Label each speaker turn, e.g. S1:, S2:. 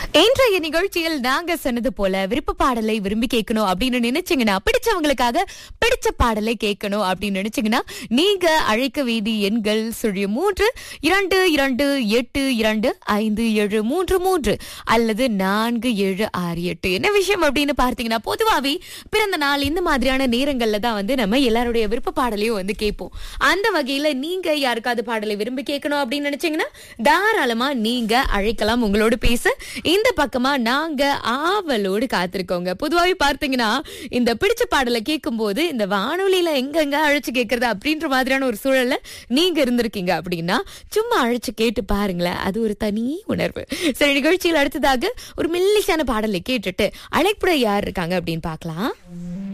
S1: இன்றைய நிகழ்ச்சியில் நாங்க சொன்னது போல விருப்ப பாடலை விரும்பி கேட்கணும் அப்படின்னு நினைச்சீங்கன்னா, பிடிச்சவங்களுக்காக பிடிச்ச பாடலை கேட்கணும் அப்படின்னு நினைச்சீங்கன்னா, நீங்க அழைக்க வேண்டிய எண்கள் 0328257333 அல்லது 4768. என்ன விஷயம் அப்படின்னு பார்த்தீங்கன்னா, பொதுவாவே பிறந்த நாள் இந்த மாதிரியான நேரங்கள்ல தான் நம்ம எல்லாருடைய விருப்ப பாடலையும் கேட்போம். அந்த வகையில நீங்க யாருக்காவது பாடலை விரும்பி கேட்கணும் அப்படின்னு நினைச்சீங்கன்னா, தாராளமா நீங்க அழைக்கலாம். உங்களோட பேச இந்த பக்கமா நாங்க ஆவலோடு காத்திருக்கோங்க. பொதுவாவே பார்த்தீங்கன்னா, இந்த பிடிச்ச பாடலை கேட்கும் போது இந்த வானொலியில எங்க அழைச்சு கேட்கறது அப்படின்ற மாதிரியான ஒரு சூழல்ல நீங்க இருந்திருக்கீங்க அப்படின்னா, சும்மா அழைச்சு கேட்டு பாருங்களேன். அது ஒரு தனி உணர்வு. சரி, நிகழ்ச்சியில் அடுத்ததாக ஒரு மெல்லிசான பாடலை கேட்டுட்டு அழைப்புட யார் இருக்காங்க அப்படின்னு பார்க்கலாம்.